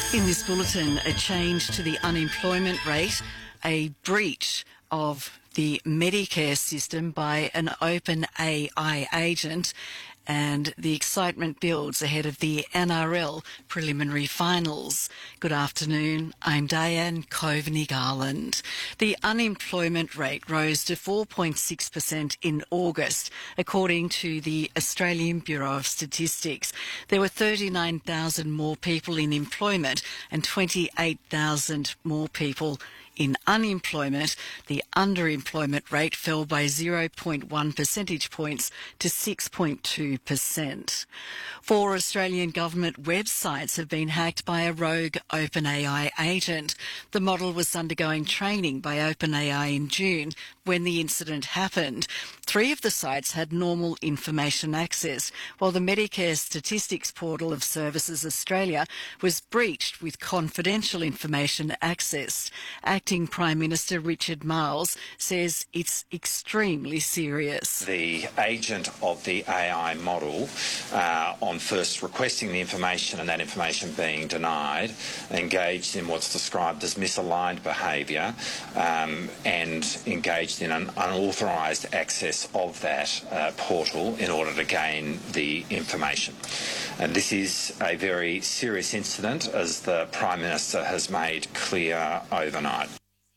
In this bulletin, a change to the unemployment rate, a breach of the Medicare system by an open AI agent, and the excitement builds ahead of the NRL preliminary finals. Good afternoon, I'm Diane Coveney-Garland. The unemployment rate rose to 4.6% in August, according to the Australian Bureau of Statistics. There were 39,000 more people in employment and 28,000 more people in unemployment. The underemployment rate fell by 0.1 percentage points to 6.2%. 4 Australian government websites have been hacked by a rogue OpenAI agent. The model was undergoing training by OpenAI in June when the incident happened. 3 of the sites had normal information access, while the Medicare Statistics Portal of Services Australia was breached with confidential information accessed. Acting Prime Minister Richard Marles says it's extremely serious. The agent of the AI model, on first requesting the information and that information being denied, engaged in what's described as misaligned behaviour and engaged in an unauthorised access of that portal in order to gain the information. And this is a very serious incident, as the Prime Minister has made clear overnight.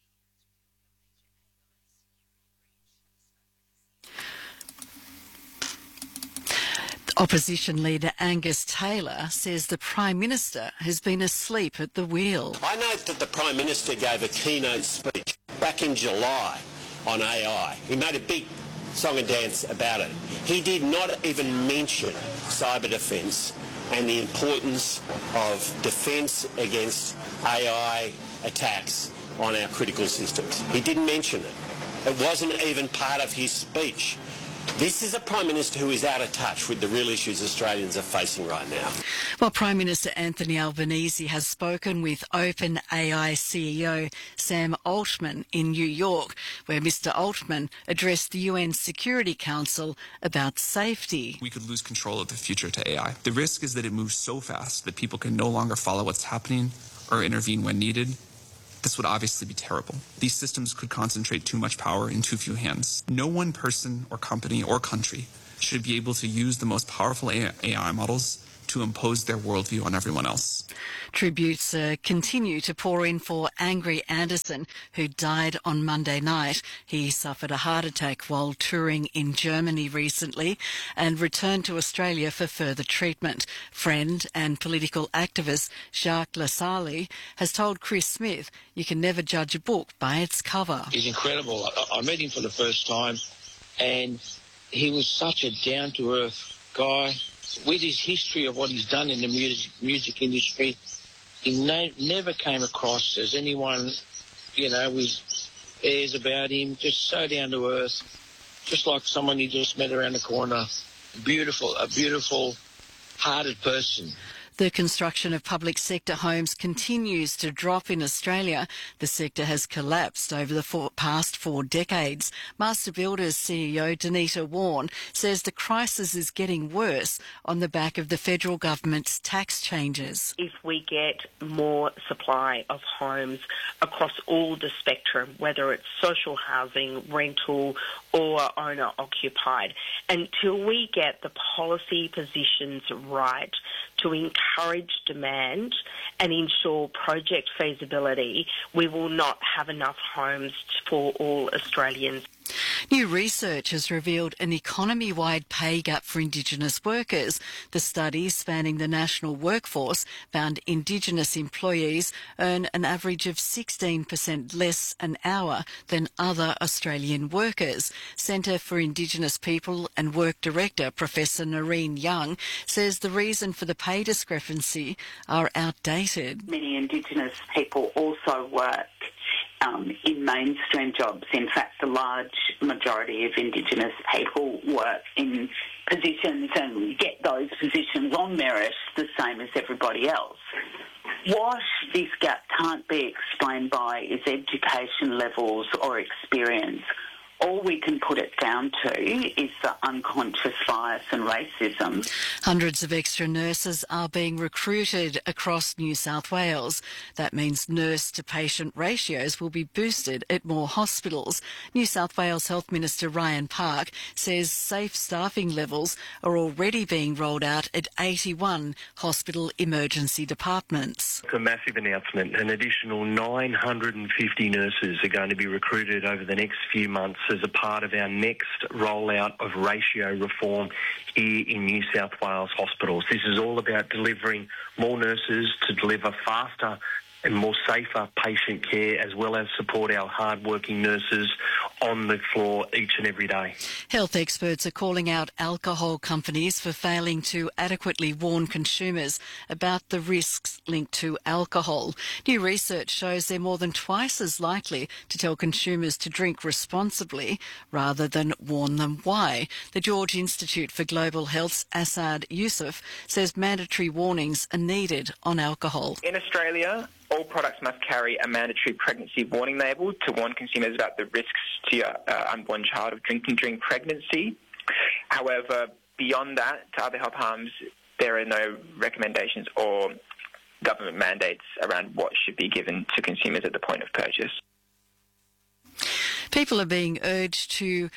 Opposition leader Angus Taylor says the Prime Minister has been asleep at the wheel. I note that the Prime Minister gave a keynote speech back in July on AI. He made a big song and dance about it. He did not even mention cyber defence and the importance of defence against AI attacks on our critical systems. He didn't mention it. It wasn't even part of his speech. This is a Prime Minister who is out of touch with the real issues Australians are facing right now. Well, Prime Minister Anthony Albanese has spoken with OpenAI CEO Sam Altman in New York, where Mr Altman addressed the UN Security Council about safety. We could lose control of the future to AI. The risk is that it moves so fast that people can no longer follow what's happening or intervene when needed. This would obviously be terrible. These systems could concentrate too much power in too few hands. No one person or company or country should be able to use the most powerful AI models to impose their worldview on everyone else. Tributes continue to pour in for Angry Anderson, who died on Monday night. He suffered a heart attack while touring in Germany recently and returned to Australia for further treatment. Friend and political activist Jacques Lassalle has told Chris Smith, "You can never judge a book by its cover." He's incredible. I met him for the first time and he was such a down-to-earth guy. With his history of what he's done in the music industry, he never came across as anyone, with airs about him, just so down to earth, just like someone you just met around the corner. A beautiful-hearted person. The construction of public sector homes continues to drop in Australia. The sector has collapsed over the past 4 decades. Master Builders CEO Danita Warren says the crisis is getting worse on the back of the federal government's tax changes. If we get more supply of homes across all the spectrum, whether it's social housing, rental or owner-occupied, until we get the policy positions right to encourage demand and ensure project feasibility, we will not have enough homes for all Australians. New research has revealed an economy-wide pay gap for Indigenous workers. The study, spanning the national workforce, found Indigenous employees earn an average of 16% less an hour than other Australian workers. Centre for Indigenous People and Work Director Professor Noreen Young says the reason for the pay discrepancy are outdated. Many Indigenous people also work in mainstream jobs. In fact, the large majority of Indigenous people work in positions and get those positions on merit the same as everybody else. What this gap can't be explained by is education levels or experience. all we can put it down to is the unconscious bias and racism. Hundreds of extra nurses are being recruited across New South Wales. That means nurse-to-patient ratios will be boosted at more hospitals. New South Wales Health Minister Ryan Park says safe staffing levels are already being rolled out at 81 hospital emergency departments. It's a massive announcement. An additional 950 nurses are going to be recruited over the next few months as a part of our next rollout of ratio reform here in New South Wales hospitals. This is all about delivering more nurses to deliver faster and more safer patient care, as well as support our hard-working nurses on the floor each and every day. Health experts are calling out alcohol companies for failing to adequately warn consumers about the risks linked to alcohol. New research shows they're more than twice as likely to tell consumers to drink responsibly rather than warn them why. The George Institute for Global Health's Asad Youssef says mandatory warnings are needed on alcohol. In Australia, all products must carry a mandatory pregnancy warning label to warn consumers about the risks to your unborn child of drinking during pregnancy. However, beyond that, to other health harms, there are no recommendations or government mandates around what should be given to consumers at the point of purchase. People are being urged to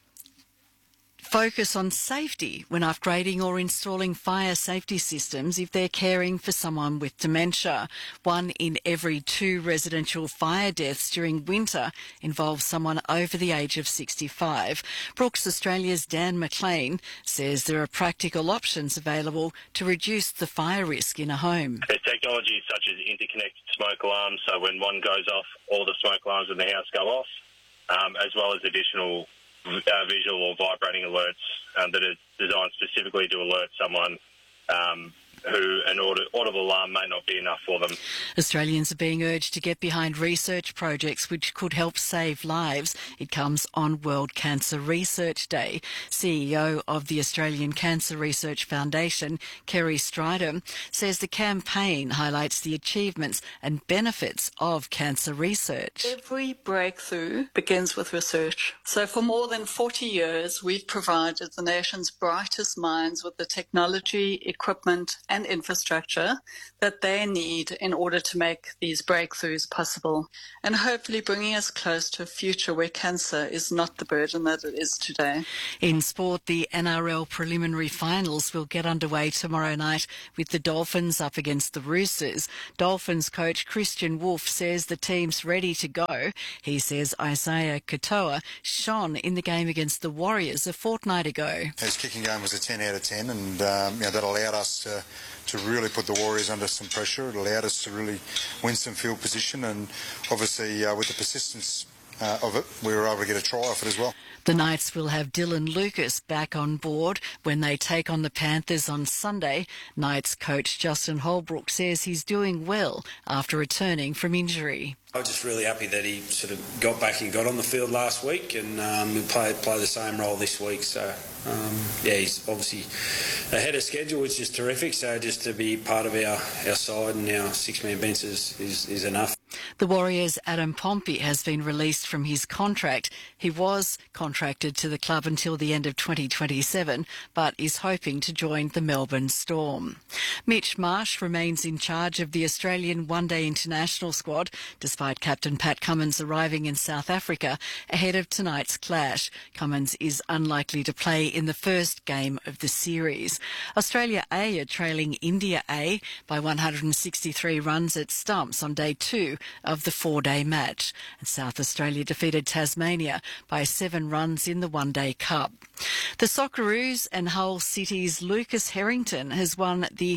focus on safety when upgrading or installing fire safety systems if they're caring for someone with dementia. 1 in every 2 residential fire deaths during winter involves someone over the age of 65. Brooks Australia's Dan McLean says there are practical options available to reduce the fire risk in a home. There's technology such as interconnected smoke alarms, so when one goes off, all the smoke alarms in the house go off, as well as additional visual or vibrating alerts that are designed specifically to alert someone who an audible alarm may not be enough for them. Australians are being urged to get behind research projects which could help save lives. It comes on World Cancer Research Day. CEO of the Australian Cancer Research Foundation, Kerry Strider, says the campaign highlights the achievements and benefits of cancer research. Every breakthrough begins with research. So for more than 40 years, we've provided the nation's brightest minds with the technology, equipment, and infrastructure that they need in order to make these breakthroughs possible, and hopefully bringing us close to a future where cancer is not the burden that it is today. In sport, the NRL preliminary finals will get underway tomorrow night with the Dolphins up against the Roosters. Dolphins coach Christian Wolf says the team's ready to go. He says Isaiah Katoa shone in the game against the Warriors a fortnight ago. His kicking game was a 10 out of 10, and that allowed us to really put the Warriors under some pressure. It allowed us to really win some field position, and obviously with the persistence of it, we were able to get a try off it as well. The Knights will have Dylan Lucas back on board when they take on the Panthers on Sunday. Knights coach Justin Holbrook says he's doing well after returning from injury. I was just really happy that he sort of got back and got on the field last week, and he'll play the same role this week. So, he's obviously ahead of schedule, which is terrific. So just to be part of our side and our 6-man bench is enough. The Warriors' Adam Pompey has been released from his contract. He was contracted to the club until the end of 2027, but is hoping to join the Melbourne Storm. Mitch Marsh remains in charge of the Australian one-day international squad, despite captain Pat Cummins arriving in South Africa ahead of tonight's clash. Cummins is unlikely to play in the first game of the series. Australia A are trailing India A by 163 runs at stumps on day 2 of the 4-day match. And South Australia defeated Tasmania by 7 runs in the One-Day Cup. The Socceroos and Hull City's Lucas Harrington has won the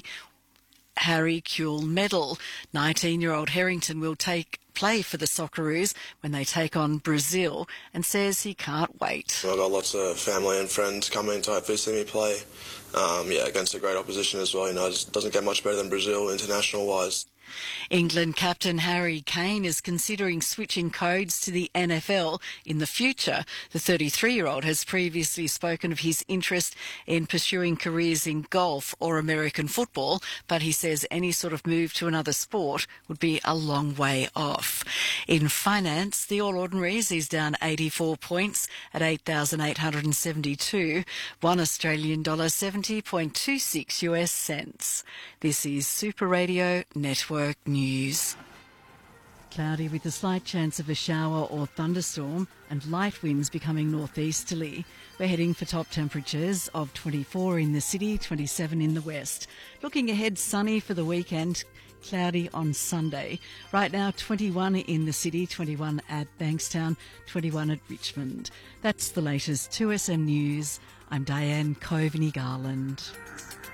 Harry Kuehl Medal. 19-year-old Harrington will play for the Socceroos when they take on Brazil, and says he can't wait. I've got lots of family and friends coming to hopefully see me play against a great opposition as well. It just doesn't get much better than Brazil international-wise. England captain Harry Kane is considering switching codes to the NFL in the future. The 33-year-old has previously spoken of his interest in pursuing careers in golf or American football, but he says any sort of move to another sport would be a long way off. In finance, the All Ordinaries is down 84 points at 8,872, $1 Australian dollar 70.26 US cents. This is Super Radio Network News. Cloudy with a slight chance of a shower or thunderstorm and light winds becoming northeasterly. We're heading for top temperatures of 24 in the city, 27 in the west. Looking ahead, sunny for the weekend, cloudy on Sunday. Right now, 21 in the city, 21 at Bankstown, 21 at Richmond. That's the latest 2SM News. I'm Diane Coveney-Garland.